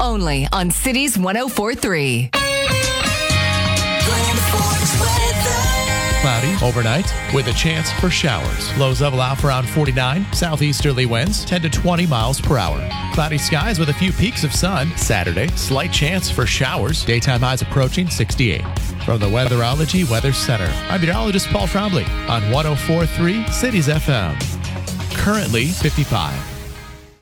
only on Cities 104.3. Cloudy overnight with a chance for showers. Lows level out for around 49. Southeasterly winds 10 to 20 miles per hour. Cloudy skies with a few peaks of sun. Saturday, slight chance for showers. Daytime highs approaching 68. From the Weatherology Weather Center, I'm meteorologist Paul Trombley on 104.3 Cities FM. Currently 55.